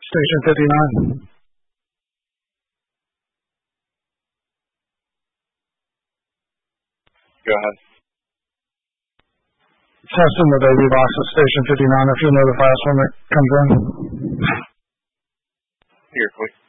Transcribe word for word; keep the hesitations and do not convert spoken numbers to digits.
Station fifty-nine. Go ahead. Testing the baby box at Station fifty-nine. If you'll notify us when it comes in. Here, quick.